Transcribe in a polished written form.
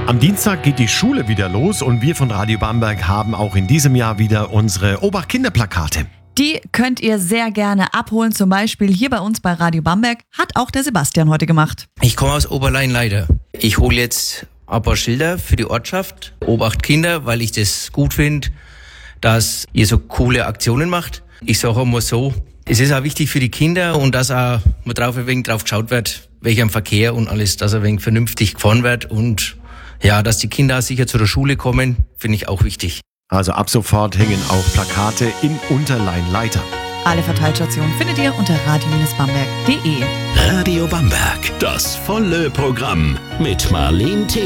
Am Dienstag geht die Schule wieder los und wir von Radio Bamberg haben auch in diesem Jahr wieder unsere Obacht-Kinderplakate. Die könnt ihr sehr gerne abholen, zum Beispiel hier bei uns bei Radio Bamberg. Hat auch der Sebastian heute gemacht. Ich komme aus Oberlein-Leider. Ich hole jetzt ein paar Schilder für die Ortschaft. Obacht Kinder, weil ich das gut finde, dass ihr so coole Aktionen macht. Ich sage immer so, es ist auch wichtig für die Kinder und dass auch mal ein wenig drauf geschaut wird, welcher Verkehr und alles, dass ein wenig vernünftig gefahren wird und ja, dass die Kinder sicher zu der Schule kommen, finde ich auch wichtig. Also ab sofort hängen auch Plakate in Unterlein-Leiter. Alle Verteilstationen findet ihr unter radio-bamberg.de. Radio Bamberg, das volle Programm mit Marlene T.